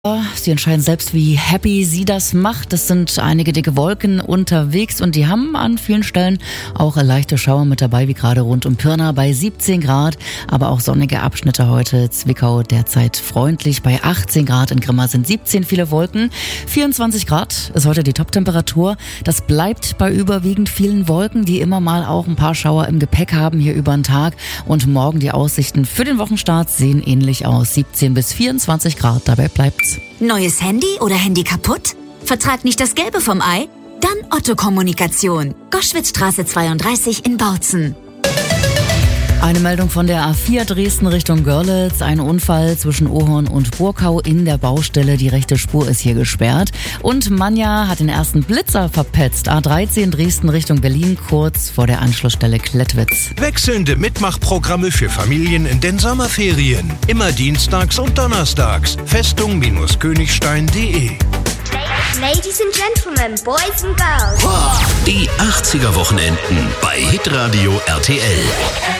Sie entscheiden selbst, wie happy sie das macht. Es sind einige dicke Wolken unterwegs und die haben an vielen Stellen auch leichte Schauer mit dabei, wie gerade rund um Pirna bei 17 Grad. Aber auch sonnige Abschnitte heute. Zwickau derzeit freundlich bei 18 Grad. In Grimma sind 17 viele Wolken. 24 Grad ist heute die Toptemperatur. Das bleibt bei überwiegend vielen Wolken, die immer mal auch ein paar Schauer im Gepäck haben hier über den Tag. Und morgen die Aussichten für den Wochenstart sehen ähnlich aus. 17 bis 24 Grad, dabei bleibt's. Neues Handy oder Handy kaputt? Vertrag nicht das Gelbe vom Ei? Dann Otto Kommunikation. Goschwitzstraße 32 in Bautzen. Eine Meldung von der A4 Dresden Richtung Görlitz. Ein Unfall zwischen Ohorn und Burkau in der Baustelle. Die rechte Spur ist hier gesperrt. Und Manja hat den ersten Blitzer verpetzt. A13 Dresden Richtung Berlin, kurz vor der Anschlussstelle Klettwitz. Wechselnde Mitmachprogramme für Familien in den Sommerferien. Immer dienstags und donnerstags. Festung-Königstein.de. Ladies and Gentlemen, Boys and Girls. Die 80er Wochenenden bei Hitradio RTL.